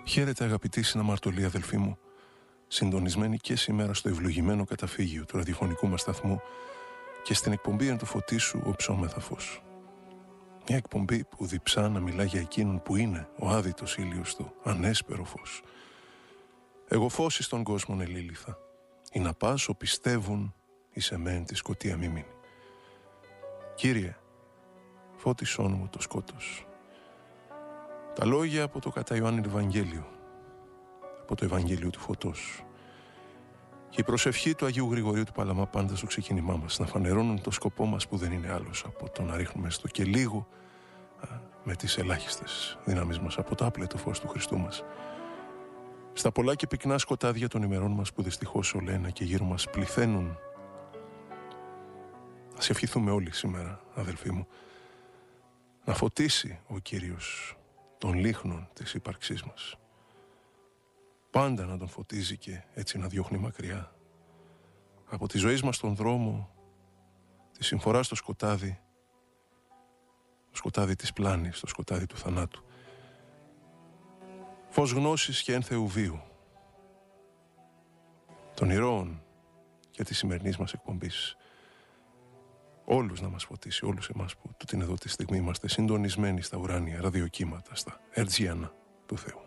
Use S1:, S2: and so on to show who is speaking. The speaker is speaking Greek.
S1: Χαίρετε αγαπητοί συναμαρτωλοί αδελφοί μου, συντονισμένοι και σήμερα στο ευλογημένο καταφύγιο του ραδιοφωνικού μας σταθμού και στην εκπομπή «Εν το φωτί σου ο ψώμεθα φως». Μια εκπομπή που διψά να μιλά για εκείνον που είναι ο άδειτος ήλιος του, ανέσπερο φως. Εγώ φως εις τον κόσμον ελήλυθα, ή να πάσω πιστεύουν εις εμέν τη σκοτία μη μείνει. Κύριε, φώτισόν μου το σκότος. Τα λόγια από το κατά Ιωάννη Ευαγγέλιο, από το Ευαγγέλιο του Φωτός. Και η προσευχή του Αγίου Γρηγορίου του Παλαμά πάντα στο ξεκίνημά μας, να φανερώνουν το σκοπό μας που δεν είναι άλλος από το να ρίχνουμε στο και λίγο με τις ελάχιστες δυνάμεις μας από το άπλετο φως του Χριστού μας. Στα πολλά και πυκνά σκοτάδια των ημερών μας που δυστυχώς όλο ένα και γύρω μας πληθαίνουν. Ας ευχηθούμε όλοι σήμερα, αδελφοί μου, να φωτίσει ο Κύριος των λίχνων της ύπαρξής μας. Πάντα να τον φωτίζει και έτσι να διώχνει μακριά από τη ζωή μας τον δρόμο τη συμφορά στο σκοτάδι, το σκοτάδι της πλάνης, το σκοτάδι του θανάτου. Φως γνώσης και ένθεου βίου των ηρώων και της σημερινής μας εκπομπής. Όλους να μας φωτίσει, όλους εμάς που την εδώ τη στιγμή είμαστε συντονισμένοι στα ουράνια ραδιοκύματα, στα ερτζιανά του Θεού.